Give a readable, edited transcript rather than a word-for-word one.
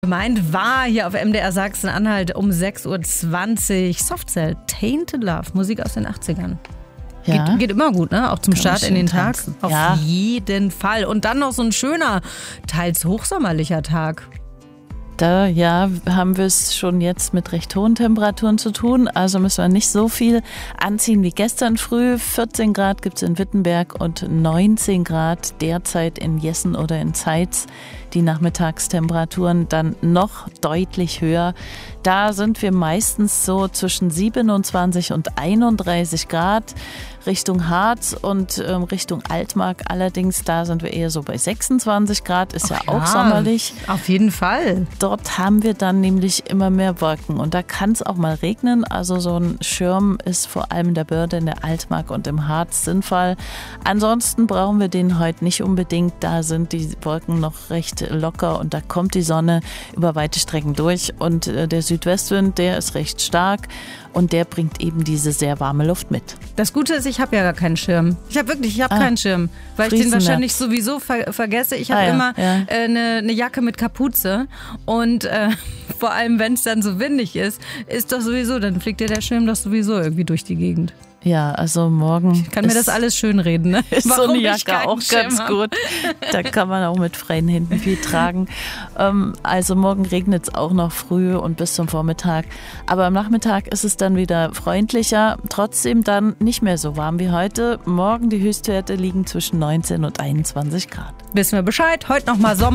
Gemeint war hier auf MDR Sachsen-Anhalt um 6.20 Uhr Softcell, Tainted Love, Musik aus den 80ern. Ja. Geht immer gut, ne? Auch zum Start in den Tag. Tanzen. Auf jeden Fall. Und dann noch so ein schöner, teils hochsommerlicher Tag. Da haben wir es schon jetzt mit recht hohen Temperaturen zu tun. Also müssen wir nicht so viel anziehen wie gestern früh. 14 Grad gibt es in Wittenberg und 19 Grad derzeit in Jessen oder in Zeitz. Die Nachmittagstemperaturen dann noch deutlich höher. Da sind wir meistens so zwischen 27 und 31 Grad. Richtung Harz und Richtung Altmark allerdings, da sind wir eher so bei 26 Grad, ist ja auch sommerlich. Auf jeden Fall. Dort haben wir dann nämlich immer mehr Wolken und da kann es auch mal regnen. Also so ein Schirm ist vor allem in der Börde, in der Altmark und im Harz sinnvoll. Ansonsten brauchen wir den heute nicht unbedingt. Da sind die Wolken noch recht locker und da kommt die Sonne über weite Strecken durch. Und der Südwestwind, der ist recht stark und der bringt eben diese sehr warme Luft mit. Das Gute ist, ich habe ja gar keinen Schirm. Ich habe keinen Schirm, weil ich den wahrscheinlich sowieso vergesse. Ich habe immer eine Jacke mit Kapuze und vor allem, wenn es dann so windig ist doch sowieso, dann fliegt dir der Schirm doch sowieso irgendwie durch die Gegend. Ja, also morgen. Ich kann mir das alles schönreden, ne? Ist so eine Jacke auch ganz gut. Da kann man auch mit freien Händen viel tragen. Also morgen regnet es auch noch früh und bis zum Vormittag. Aber am Nachmittag ist es dann wieder freundlicher. Trotzdem dann nicht mehr so warm wie heute. Morgen die Höchstwerte liegen zwischen 19 und 21 Grad. Wissen wir Bescheid. Heute nochmal Sommer.